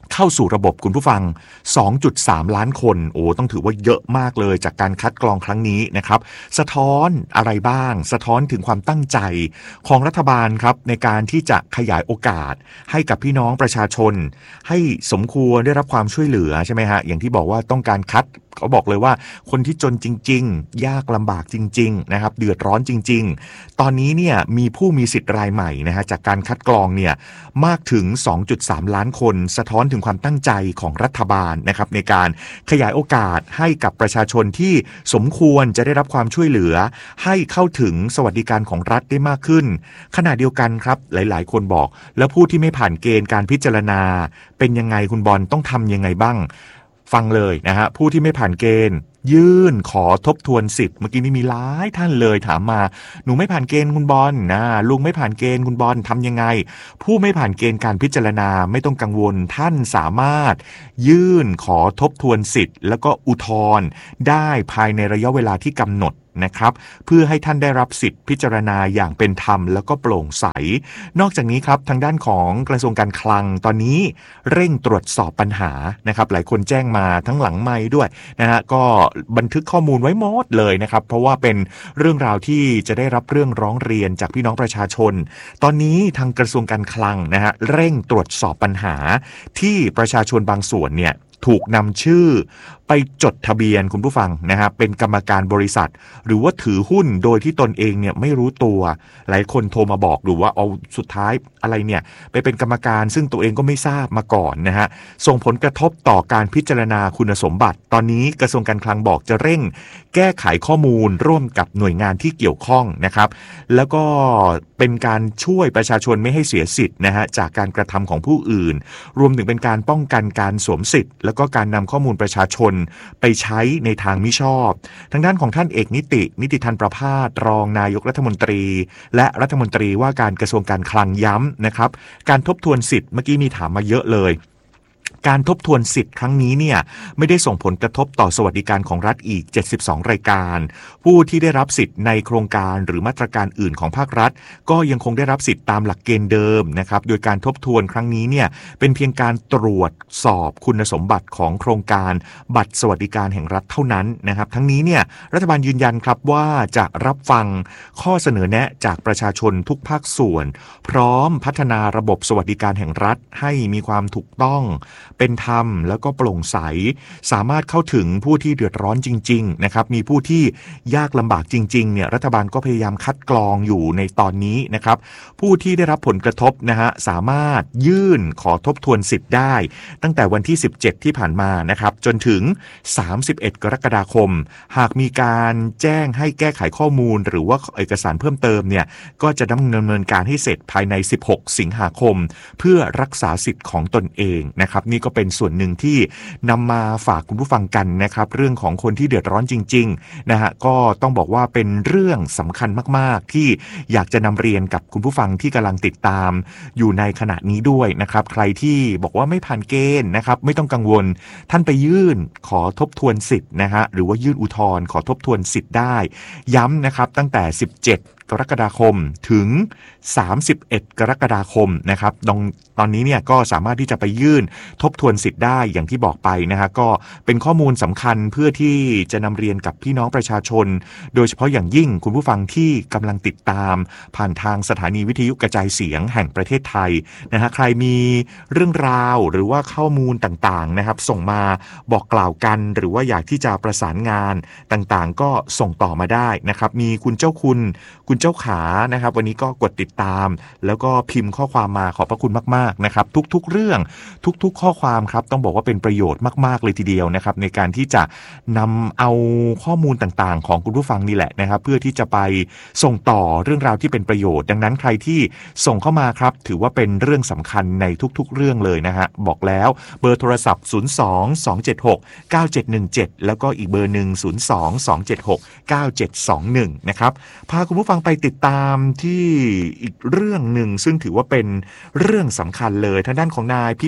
Speaker 6: เข้าสู่ระบบคุณผู้ฟัง สองจุดสาม ล้านคนโอ้ต้องถือว่าเยอะมากเลยจากการคัดกรองครั้งนี้นะครับสะท้อนอะไรบ้างสะท้อนถึงความตั้งใจของรัฐบาลครับในการที่จะขยายโอกาสให้กับพี่น้องประชาชนให้สมควรได้รับความช่วยเหลือใช่ไหมฮะอย่างที่บอกว่าต้องการคัดเขาบอกเลยว่าคนที่จนจริงๆยากลำบากจริงๆนะครับเดือดร้อนจริงๆตอนนี้เนี่ยมีผู้มีสิทธิ์รายใหม่นะฮะจากการคัดกรองเนี่ยมากถึง สองจุดสาม ล้านคนสะท้อนถึงความตั้งใจของรัฐบาลนะครับในการขยายโอกาสให้กับประชาชนที่สมควรจะได้รับความช่วยเหลือให้เข้าถึงสวัสดิการของรัฐได้มากขึ้นขณะเดียวกันครับหลายๆคนบอกแล้วผู้ที่ไม่ผ่านเกณฑ์การพิจารณาเป็นยังไงคุณบอลต้องทำยังไงบ้างฟังเลยนะฮะผู้ที่ไม่ผ่านเกณฑ์ยื่นขอทบทวนสิทธิ์เมื่อกี้นี้มีหลายท่านเลยถามมาหนูไม่ผ่านเกณฑ์คุณบอลนะลุงไม่ผ่านเกณฑ์คุณบอลทำยังไงผู้ไม่ผ่านเกณฑ์การพิจารณาไม่ต้องกังวลท่านสามารถยื่นขอทบทวนสิทธิ์แล้วก็อุทธรณ์ได้ภายในระยะเวลาที่กำหนดนะครับเพื่อให้ท่านได้รับสิทธิพิจารณาอย่างเป็นธรรมแล้วก็โปร่งใสนอกจากนี้ครับทางด้านของกระทรวงการคลังตอนนี้เร่งตรวจสอบปัญหานะครับหลายคนแจ้งมาทั้งหลังไมค์ด้วยนะฮะก็บันทึกข้อมูลไว้หมดเลยนะครับเพราะว่าเป็นเรื่องราวที่จะได้รับเรื่องร้องเรียนจากพี่น้องประชาชนตอนนี้ทางกระทรวงการคลังนะฮะเร่งตรวจสอบปัญหาที่ประชาชนบางส่วนเนี่ยถูกนำชื่อไปจดทะเบียนคุณผู้ฟังนะฮะเป็นกรรมการบริษัทหรือว่าถือหุ้นโดยที่ตนเองเนี่ยไม่รู้ตัวหลายคนโทรมาบอกดูว่าเอาสุดท้ายอะไรเนี่ยไปเป็นกรรมการซึ่งตัวเองก็ไม่ทราบมาก่อนนะฮะส่งผลกระทบต่อการพิจารณาคุณสมบัติตอนนี้กระทรวงการคลังบอกจะเร่งแก้ไขข้อมูลร่วมกับหน่วยงานที่เกี่ยวข้องนะครับแล้วก็เป็นการช่วยประชาชนไม่ให้เสียสิทธิ์นะฮะจากการกระทำของผู้อื่นรวมถึงเป็นการป้องกันการสวมสิทธิ์แล้วก็การนำข้อมูลประชาชนไปใช้ในทางมิชอบทางด้านของท่านเอกนิตินิติธันประภาสรองนายกรัฐมนตรีและรัฐมนตรีว่าการกระทรวงการคลังย้ำนะครับการทบทวนสิทธิ์เมื่อกี้มีถามมาเยอะเลยการทบทวนสิทธิ์ครั้งนี้เนี่ยไม่ได้ส่งผลกระทบต่อสวัสดิการของรัฐอีกเจ็ดสิบสองรายการผู้ที่ได้รับสิทธิ์ในโครงการหรือมาตรการอื่นของภาครัฐก็ยังคงได้รับสิทธิ์ตามหลักเกณฑ์เดิมนะครับโดยการทบทวนครั้งนี้เนี่ยเป็นเพียงการตรวจสอบคุณสมบัติของโครงการบัตรสวัสดิการแห่งรัฐเท่านั้นนะครับทั้งนี้เนี่ยรัฐบาลยืนยันครับว่าจะรับฟังข้อเสนอแนะจากประชาชนทุกภาคส่วนพร้อมพัฒนาระบบสวัสดิการแห่งรัฐให้มีความถูกต้องเป็นธรรมแล้วก็โปร่งใสสามารถเข้าถึงผู้ที่เดือดร้อนจริงๆนะครับมีผู้ที่ยากลำบากจริงๆเนี่ยรัฐบาลก็พยายามคัดกรองอยู่ในตอนนี้นะครับผู้ที่ได้รับผลกระทบนะฮะสามารถยื่นขอทบทวนสิทธิ์ได้ตั้งแต่วันที่สิบเจ็ดที่ผ่านมานะครับจนถึงสามสิบเอ็ดกรกฎาคมหากมีการแจ้งให้แก้ไขข้อมูลหรือว่าเอกสารเพิ่มเติมเนี่ยก็จะดำเนินการให้เสร็จภายในสิบหกสิงหาคมเพื่อรักษาสิทธิ์ของตนเองนะครับนี่ก็เป็นส่วนหนึ่งที่นำมาฝากคุณผู้ฟังกันนะครับเรื่องของคนที่เดือดร้อนจริงๆนะฮะก็ต้องบอกว่าเป็นเรื่องสำคัญมากๆที่อยากจะนำเรียนกับคุณผู้ฟังที่กำลังติดตามอยู่ในขณะนี้ด้วยนะครับใครที่บอกว่าไม่ผ่านเกณฑ์นะครับไม่ต้องกังวลท่านไปยื่นขอทบทวนสิทธิ์นะฮะหรือว่ายื่นอุทธรณ์ขอทบทวนสิทธิ์ได้ย้ำนะครับตั้งแต่สิบเจ็ดกรกฎาคมถึงสามสิบเอ็ดกรกฎาคมนะครับตรงตอนนี้เนี่ยก็สามารถที่จะไปยื่นทบทวนสิทธิ์ได้อย่างที่บอกไปนะฮะก็เป็นข้อมูลสำคัญเพื่อที่จะนำเรียนกับพี่น้องประชาชนโดยเฉพาะอย่างยิ่งคุณผู้ฟังที่กำลังติดตามผ่านทางสถานีวิทยุกระจายเสียงแห่งประเทศไทยนะฮะใครมีเรื่องราวหรือว่าข้อมูลต่างๆนะครับส่งมาบอกกล่าวกันหรือว่าอยากที่จะประสานงานต่างๆก็ส่งต่อมาได้นะครับมีคุณเจ้าคุณคุณเจ้าขานะครับวันนี้ก็กดติดตามแล้วก็พิมพ์ข้อความมาขอบพระคุณมากๆนะครับทุกๆเรื่องทุกๆข้อความครับต้องบอกว่าเป็นประโยชน์มากๆเลยทีเดียวนะครับในการที่จะนำเอาข้อมูลต่างๆของคุณผู้ฟังนี่แหละนะครับเพื่อที่จะไปส่งต่อเรื่องราวที่เป็นประโยชน์ดังนั้นใครที่ส่งเข้ามาครับถือว่าเป็นเรื่องสำคัญในทุกๆเรื่องเลยนะฮะบอกแล้วเบอร์โทรศัพท์ศูนย์ สอง สอง เจ็ด หก เก้า เจ็ด หนึ่ง เจ็ดแล้วก็อีกเบอร์หนึ่งศูนย์ สอง สอง เจ็ด หก เก้า เจ็ด สอง หนึ่งนะครับพาคุณผู้ฟังไปติดตามที่อีกเรื่องหนึ่งซึ่งถือว่าเป็นเรื่องสำคัญเลยทางด้านของนายพิพัฒน์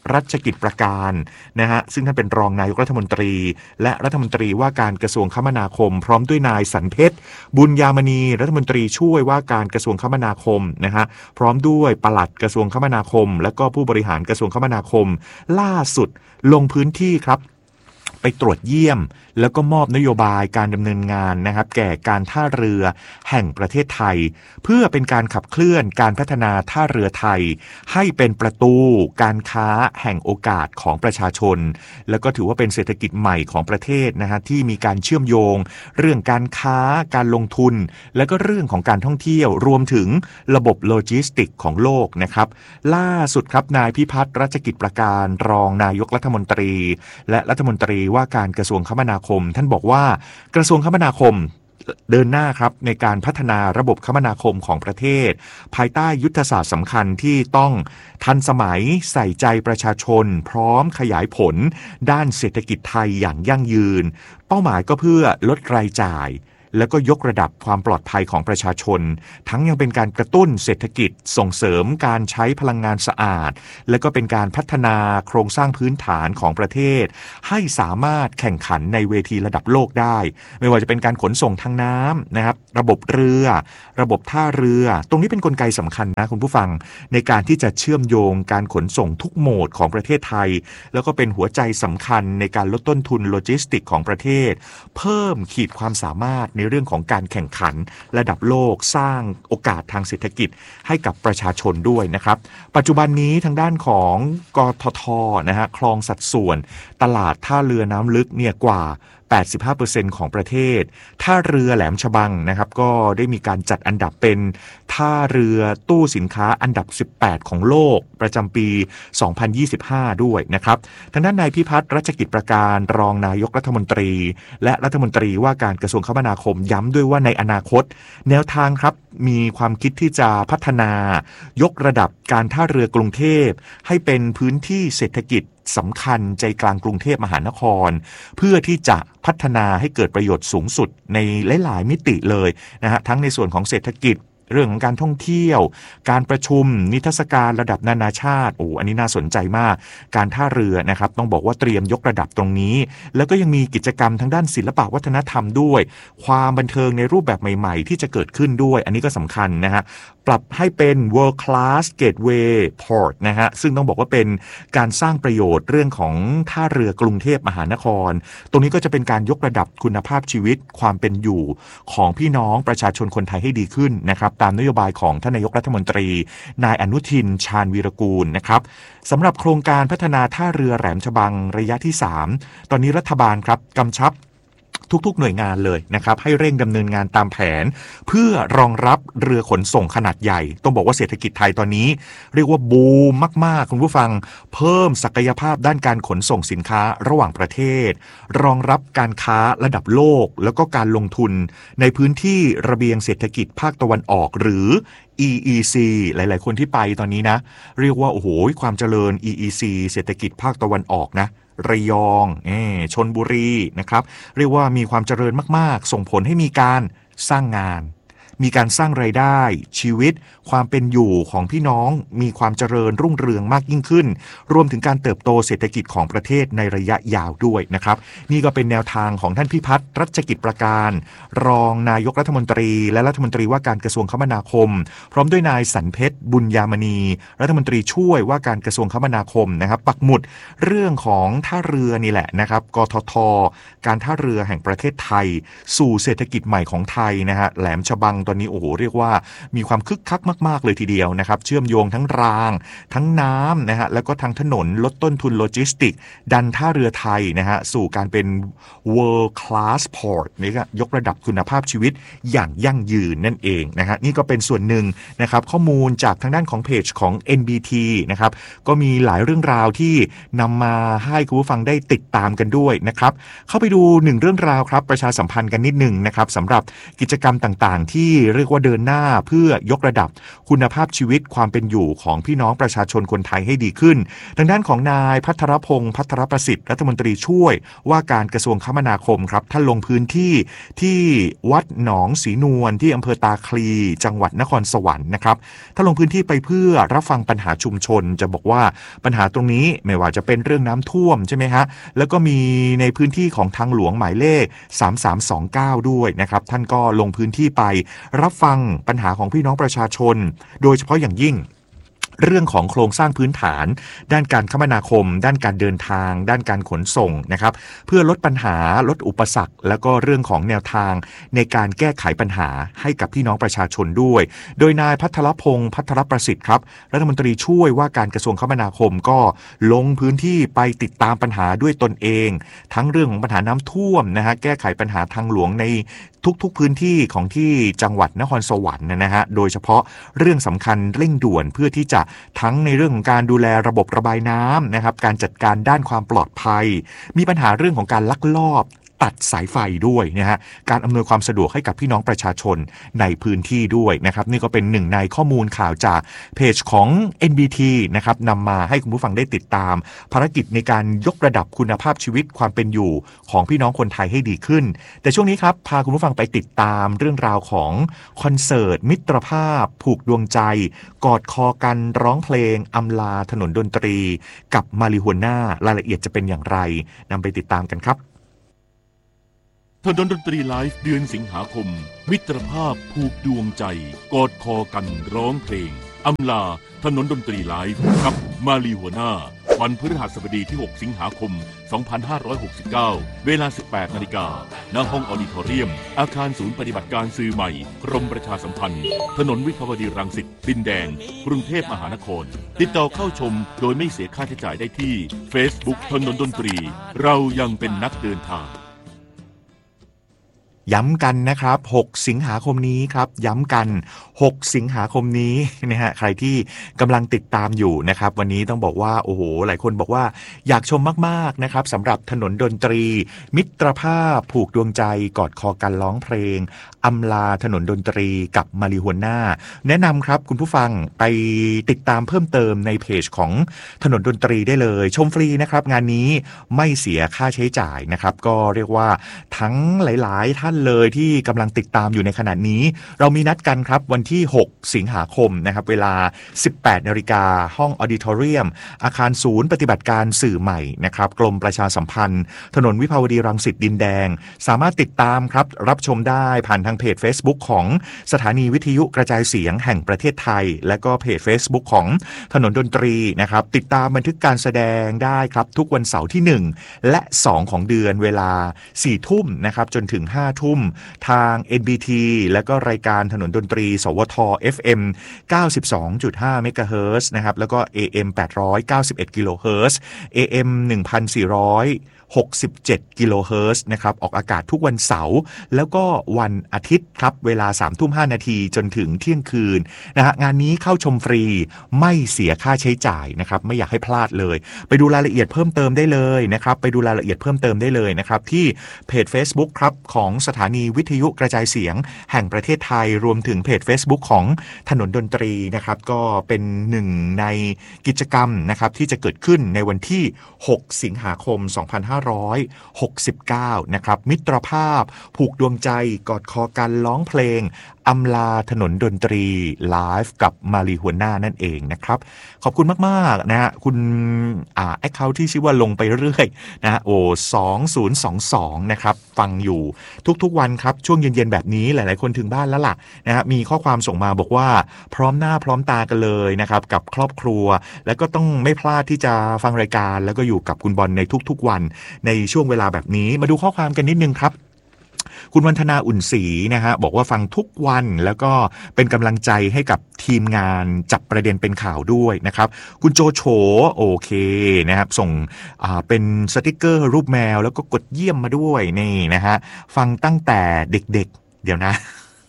Speaker 6: รัชกิจประการนะฮะซึ่งท่านเป็นรองนายกรัฐมนตรีและรัฐมนตรีว่าการกระทรวงคมนาคมพร้อมด้วยนายสันเพชรบุญยามณีรัฐมนตรีช่วยว่าการกระทรวงคมนาคมนะฮะพร้อมด้วยปลัดกระทรวงคมนาคมและก็ผู้บริหารกระทรวงคมนาคมล่าสุดลงพื้นที่ครับไปตรวจเยี่ยมแล้วก็มอบนโยบายการดำเนินงานนะครับแก่การท่าเรือแห่งประเทศไทยเพื่อเป็นการขับเคลื่อนการพัฒนาท่าเรือไทยให้เป็นประตูการค้าแห่งโอกาสของประชาชนแล้วก็ถือว่าเป็นเศรษฐกิจใหม่ของประเทศนะฮะที่มีการเชื่อมโยงเรื่องการค้าการลงทุนและก็เรื่องของการท่องเที่ยวรวมถึงระบบโลจิสติกของโลกนะครับล่าสุดครับนายพิพัฒน์รัชกิจประการรองนายกรัฐมนตรีและรัฐมนตรีว่าการกระทรวงคมนาคมท่านบอกว่ากระทรวงคมนาคมเดินหน้าครับในการพัฒนาระบบคมนาคมของประเทศภายใต้ยุทธศาสตร์สำคัญที่ต้องทันสมัยใส่ใจประชาชนพร้อมขยายผลด้านเศรษฐกิจไทยอย่างยั่งยืนเป้าหมายก็เพื่อลดรายจ่ายแล้วก็ยกระดับความปลอดภัยของประชาชนทั้งยังเป็นการกระตุ้นเศรษฐกิจส่งเสริมการใช้พลังงานสะอาดและก็เป็นการพัฒนาโครงสร้างพื้นฐานของประเทศให้สามารถแข่งขันในเวทีระดับโลกได้ไม่ว่าจะเป็นการขนส่งทางน้ำนะครับระบบเรือระบบท่าเรือตรงนี้เป็นกลไกสำคัญนะคุณผู้ฟังในการที่จะเชื่อมโยงการขนส่งทุกโหมดของประเทศไทยแล้วก็เป็นหัวใจสำคัญในการลดต้นทุนโลจิสติกของประเทศเพิ่มขีดความสามารถในเรื่องของการแข่งขันระดับโลกสร้างโอกาสทางเศรษฐกิจให้กับประชาชนด้วยนะครับปัจจุบันนี้ทางด้านของกทท.นะฮะครองสัดส่วนตลาดท่าเรือน้ำลึกเนี่ยกว่าแปดสิบห้าเปอร์เซ็นต์ ของประเทศท่าเรือแหลมฉบังนะครับก็ได้มีการจัดอันดับเป็นท่าเรือตู้สินค้าอันดับสิบแปดของโลกประจำปีสองพันยี่สิบห้าด้วยนะครับทางด้านนายพิพัฒน์รัชกิจประการรองนายกรัฐมนตรีและรัฐมนตรีว่าการกระทรวงคมนาคมย้ำด้วยว่าในอนาคตแนวทางครับมีความคิดที่จะพัฒนายกระดับการท่าเรือกรุงเทพให้เป็นพื้นที่เศรษฐกิจสำคัญใจกลางกรุงเทพมหานครเพื่อที่จะพัฒนาให้เกิดประโยชน์สูงสุดในหลายๆมิติเลยนะฮะทั้งในส่วนของเศรษฐกิจเรื่องของการท่องเที่ยวการประชุมนิทรรศการระดับนานาชาติโอ้อันนี้น่าสนใจมากการท่าเรือนะครับต้องบอกว่าเตรียมยกระดับตรงนี้แล้วก็ยังมีกิจกรรมทางด้านศิลปะวัฒนธรรมด้วยความบันเทิงในรูปแบบใหม่ๆที่จะเกิดขึ้นด้วยอันนี้ก็สำคัญนะฮะปรับให้เป็น world class gateway port นะฮะซึ่งต้องบอกว่าเป็นการสร้างประโยชน์เรื่องของท่าเรือกรุงเทพมหานครตรงนี้ก็จะเป็นการยกระดับคุณภาพชีวิตความเป็นอยู่ของพี่น้องประชาชนคนไทยให้ดีขึ้นนะครับตามนโยบายของท่านนายกรัฐมนตรีนายอนุทินชาญวีรกูลนะครับสำหรับโครงการพัฒนาท่าเรือแหลมฉบังระยะที่สามตอนนี้รัฐบาลครับกำชับทุกๆหน่วยงานเลยนะครับให้เร่งดำเนินงานตามแผนเพื่อรองรับเรือขนส่งขนาดใหญ่ต้องบอกว่าเศรษฐกิจไทยตอนนี้เรียกว่าบูมมากๆคุณผู้ฟังเพิ่มศักยภาพด้านการขนส่งสินค้าระหว่างประเทศรองรับการค้าระดับโลกแล้วก็การลงทุนในพื้นที่ระเบียงเศรษฐกิจภาคตะวันออกหรือ อี อี ซี หลายๆคนที่ไปตอนนี้นะเรียกว่าโอ้โหความเจริญ อี อี ซี เศรษฐกิจภาคตะวันออกนะระยองชลบุรีนะครับเรียกว่ามีความเจริญมากๆส่งผลให้มีการสร้างงานมีการสร้างรายได้ชีวิตความเป็นอยู่ของพี่น้องมีความเจริญรุ่งเรืองมากยิ่งขึ้นรวมถึงการเติบโตเศรษฐกิจของประเทศในระยะยาวด้วยนะครับนี่ก็เป็นแนวทางของท่านพิพัฒน์รัชกิจประการรองนายกรัฐมนตรีและรัฐมนตรีว่าการกระทรวงคมนาคมพร้อมด้วยนายสันเพชรบุญยามณีรัฐมนตรีช่วยว่าการกระทรวงคมนาคมนะครับปักหมุดเรื่องของท่าเรือนี่แหละนะครับกทท.การท่าเรือแห่งประเทศไทยสู่เศรษฐกิจใหม่ของไทยนะฮะแหลมฉบังตอนนี้โอ้โหเรียกว่ามีความคึกคักมากๆเลยทีเดียวนะครับเชื่อมโยงทั้งรางทั้งน้ำนะฮะแล้วก็ทางถนนลดต้นทุนโลจิสติกดันท่าเรือไทยนะฮะสู่การเป็น world class port นี่ก็ยกระดับคุณภาพชีวิตอย่างยั่งยืนนั่นเองนะฮะนี่ก็เป็นส่วนหนึ่งนะครับข้อมูลจากทางด้านของเพจของ เอ็น บี ที นะครับก็มีหลายเรื่องราวที่นำมาให้คุณผู้ฟังได้ติดตามกันด้วยนะครับเข้าไปดูหนึ่งเรื่องราวครับประชาสัมพันธ์กันนิดหนึ่งนะครับสำหรับกิจกรรมต่างๆที่เรียกว่าเดินหน้าเพื่อยกระดับคุณภาพชีวิตความเป็นอยู่ของพี่น้องประชาชนคนไทยให้ดีขึ้นทางด้านของนายภัทรพงษ์ภัทรประสิทธิ์รัฐมนตรีช่วยว่าการกระทรวงคมนาคมครับท่านลงพื้นที่ที่วัดหนองศรีนวลที่อำเภอตาคลีจังหวัดนครสวรรค์นะครับท่านลงพื้นที่ไปเพื่อรับฟังปัญหาชุมชนจะบอกว่าปัญหาตรงนี้ไม่ว่าจะเป็นเรื่องน้ำท่วมใช่ไหมฮะแล้วก็มีในพื้นที่ของทางหลวงหมายเลขสามสามสองเก้าด้วยนะครับท่านก็ลงพื้นที่ไปรับฟังปัญหาของพี่น้องประชาชนโดยเฉพาะอย่างยิ่งเรื่องของโครงสร้างพื้นฐานด้านการคมนาคมด้านการเดินทางด้านการขนส่งนะครับเพื่อลดปัญหาลดอุปสรรคแล้วก็เรื่องของแนวทางในการแก้ไขปัญหาให้กับพี่น้องประชาชนด้วยโดยนายภัทรพงษ์ภัทรประสิทธิ์ครับรัฐมนตรีช่วยว่าการกระทรวงคมนาคมก็ลงพื้นที่ไปติดตามปัญหาด้วยตนเองทั้งเรื่องของปัญหาน้ำท่วมนะฮะแก้ไขปัญหาทางหลวงในทุกๆพื้นที่ของที่จังหวัดนครสวรรค์นะฮะโดยเฉพาะเรื่องสำคัญเร่งด่วนเพื่อที่จะทั้งในเรื่องของการดูแลระบบระบายน้ำนะครับการจัดการด้านความปลอดภัยมีปัญหาเรื่องของการลักลอบตัดสายไฟด้วยนะฮะการอำนวยความสะดวกให้กับพี่น้องประชาชนในพื้นที่ด้วยนะครับนี่ก็เป็นหนึ่งในข้อมูลข่าวจากเพจของ เอ็น บี ที นะครับนำมาให้คุณผู้ฟังได้ติดตามภารกิจในการยกระดับคุณภาพชีวิตความเป็นอยู่ของพี่น้องคนไทยให้ดีขึ้นแต่ช่วงนี้ครับพาคุณผู้ฟังไปติดตามเรื่องราวของคอนเสิร์ตมิตรภาพผูกดวงใจกอดคอกันร้องเพลงอำลาถนนดนตรีกับมาริฮวน่ารายละเอียดจะเป็นอย่างไรนำไปติดตามกันครับ
Speaker 3: ถนนดนตรีไลฟ์เดือนสิงหาคมมิตรภาพผูกดวงใจกอดคอกันร้องเพลงอำลาถนนดนตรีไลฟ์กับมาลีหัวหน้าวันพฤหัสบดีที่หกสิงหาคมสองพันห้าร้อยหกสิบเก้าเวลา สิบแปดนาฬิกา ณ ห้องออดิทอเรียมอาคารศูนย์ปฏิบัติการสื่อใหม่กรมประชาสัมพันธ์ถนนวิภาวดีรังสิตดินแดงกรุงเทพมหานครติดต่อเข้าชมโดยไม่เสียค่าใช้จ่ายได้ที่ Facebook ถนนดนตรีเรายังเป็นนักเดินทาง
Speaker 6: ย้ำกันนะครับหกสิงหาคมนี้ครับย้ำกันหกสิงหาคมนี้นะฮะใครที่กำลังติดตามอยู่นะครับวันนี้ต้องบอกว่าโอ้โหหลายคนบอกว่าอยากชมมากๆนะครับสำหรับถนนดนตรีมิตรภาพผูกดวงใจกอดคอกันร้องเพลงอำลาถนนดนตรีกับมาริฮวน่าแนะนำครับคุณผู้ฟังไปติดตามเพิ่มเติมในเพจของถนนดนตรีได้เลยชมฟรีนะครับงานนี้ไม่เสียค่าใช้จ่ายนะครับก็เรียกว่าทั้งหลายๆท่านเลยที่กำลังติดตามอยู่ในขณะนี้เรามีนัดกันครับวันที่หกสิงหาคมนะครับเวลา สิบแปดนาฬิกา ห้องออดิทอเรียมอาคารศูนย์ปฏิบัติการสื่อใหม่นะครับกรมประชาสัมพันธ์ถนนวิภาวดีรังสิตดินแดงสามารถติดตามครับรับชมได้ผ่านทางเพจ Facebook ของสถานีวิทยุกระจายเสียงแห่งประเทศไทยและก็เพจ Facebook ของถนนดนตรีนะครับติดตามบันทึกการแสดงได้ครับทุกวันเสาร์ที่หนึ่งและสองของเดือนเวลา สี่ทุ่มนะครับจนถึง ห้าทุ่มทาง เอ็น บี ที และก็รายการถนนดนตรีสวท เอฟ เอ็ม เก้าสิบสองจุดห้า เมกะเฮิรตซ์นะครับแล้วก็ เอ เอ็ม แปดร้อยเก้าสิบเอ็ด กิโลเฮิรตซ์ เอ เอ็ม หนึ่งพันสี่ร้อยหกสิบเจ็ด กิโลเฮิรตซ์นะครับออกอากาศทุกวันเสาร์แล้วก็วันอาทิตย์ครับเวลา สามทุ่มห้านาทีจนถึงเที่ยงคืนนะฮะงานนี้เข้าชมฟรีไม่เสียค่าใช้จ่ายนะครับไม่อยากให้พลาดเลยไปดูรายละเอียดเพิ่มเติมได้เลยนะครับไปดูรายละเอียดเพิ่มเติมได้เลยนะครับที่เพจ Facebook ครับของสถานีวิทยุกระจายเสียงแห่งประเทศไทยรวมถึงเพจ Facebook ของถนนดนตรีนะครับก็เป็นหนึ่งในกิจกรรมนะครับที่จะเกิดขึ้นในวันที่หกสิงหาคมสองพันห้าร้อยหกสิบเก้านะครับมิตรภาพผูกดวงใจกอดคอกันร้องเพลงอำลาถนนดนตรีไลฟ์กับมาริฮวน่านั่นเองนะครับขอบคุณมากๆนะฮะคุณอ่าแอคเคาท์ที่ชื่อว่าลงไปเรื่อยนะโอ้สองศูนย์สองสองนะครับฟังอยู่ทุกๆวันครับช่วงเย็นๆแบบนี้หลายๆคนถึงบ้านแล้วล่ะนะฮะมีข้อความส่งมาบอกว่าพร้อมหน้าพร้อมตากันเลยนะครับกับครอบครัวแล้วก็ต้องไม่พลาดที่จะฟังรายการแล้วก็อยู่กับคุณบอลในทุกๆวันในช่วงเวลาแบบนี้มาดูข้อความกันนิดนึงครับคุณวันธนาอุ่นศรีนะฮะบอกว่าฟังทุกวันแล้วก็เป็นกำลังใจให้กับทีมงานจับประเด็นเป็นข่าวด้วยนะครับคุณโจโฉโอเคนะครับส่งอ่าเป็นสติกเกอร์รูปแมวแล้วก็กดเยี่ยมมาด้วยนี่นะฮะฟังตั้งแต่เด็กๆเดี๋ยวนะ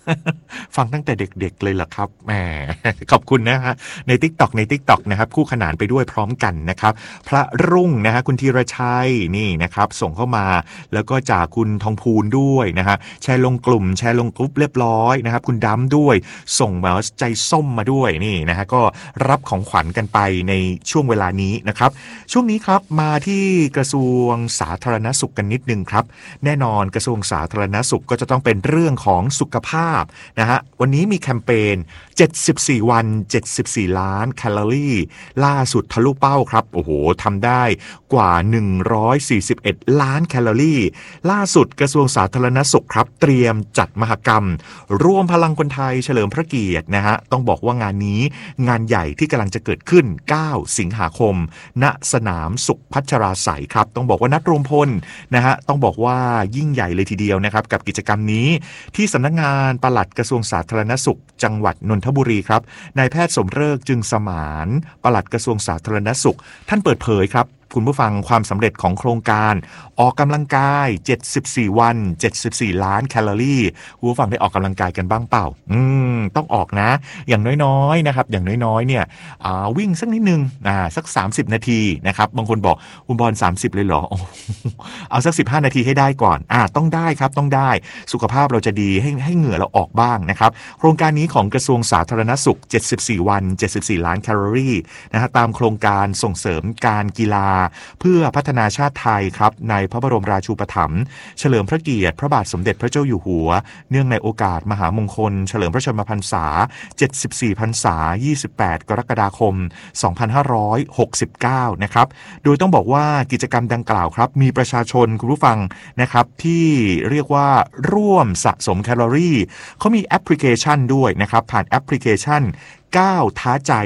Speaker 6: ฟังตั้งแต่เด็กๆเลยเหรอครับแหมขอบคุณนะฮะใน TikTok ใน TikTok นะครับคู่ขนานไปด้วยพร้อมกันนะครับพระรุ่งนะฮะคุณธีรชัยนี่นะครับส่งเข้ามาแล้วก็จากคุณทองพูนด้วยนะฮะแชร์ลงกลุ่มแชร์ลงกลุ่มเรียบร้อยนะครับคุณดำด้วยส่งมาใจส้มมาด้วยนี่นะฮะก็รับของขวัญกันไปในช่วงเวลานี้นะครับช่วงนี้ครับมาที่กระทรวงสาธารณสุขกันนิดนึงครับแน่นอนกระทรวงสาธารณสุขก็จะต้องเป็นเรื่องของสุขภาพนะฮะวันนี้มีแคมเปญเจ็ดสิบสี่วันเจ็ดสิบสี่ล้านแคลอรี่ล่าสุดทะลุเป้าครับโอ้โหทำได้กว่าหนึ่งร้อยสี่สิบเอ็ดล้านแคลอรี่ล่าสุดกระทรวงสาธารณสุขครับเตรียมจัดมหกรรมรวมพลังคนไทยเฉลิมพระเกียรตินะฮะต้องบอกว่างานนี้งานใหญ่ที่กำลังจะเกิดขึ้นเก้าสิงหาคมณสนามสุขพัชราไสยครับต้องบอกว่านัดรวมพลนะฮะต้องบอกว่ายิ่งใหญ่เลยทีเดียวนะครับกับกิจกรรมนี้ที่สำนักงานปลัดกระทรวงสาธารณสุขจังหวัดนนทบุรีครับนายแพทย์สมฤกษ์จึงสมานปลัดกระทรวงสาธารณสุขท่านเปิดเผยครับคุณผู้ฟังความสำเร็จของโครงการออกกำลังกายเจ็ดสิบสี่วันเจ็ดสิบสี่ล้านแคลอรี่คุณผู้ฟังได้ออกกำลังกายกันบ้างเปล่าอืมต้องออกนะอย่างน้อยๆนะครับอย่างน้อยๆเนี่ยอ่าวิ่งสักนิดนึงอ่าสักสามสิบนาทีนะครับบางคนบอกคุณบอลสามสิบเลยเหรอ เอาสักสิบห้านาทีให้ได้ก่อนอ่าต้องได้ครับต้องได้สุขภาพเราจะดีให้ให้เหงื่อเราออกบ้างนะครับโครงการนี้ของกระทรวงสาธารณสุขเจ็ดสิบสี่วันเจ็ดสิบสี่ล้านแคลอรี่นะฮะตามโครงการส่งเสริมการกีฬาเพื่อพัฒนาชาติไทยครับในพระบรมราชูปถัมภ์เฉลิมพระเกียรติพระบาทสมเด็จพระเจ้าอยู่หัวเนื่องในโอกาสมหามงคลเฉลิมพระชนมพรรษาเจ็ดสิบสี่พรรษายี่สิบแปดกรกฎาคมสองพันห้าร้อยหกสิบเก้านะครับโดยต้องบอกว่ากิจกรรมดังกล่าวครับมีประชาชนคุณผู้ฟังนะครับที่เรียกว่าร่วมสะสมแคลอรี่เขามีแอปพลิเคชันด้วยนะครับผ่านแอปพลิเคชันก้าวท้าใจ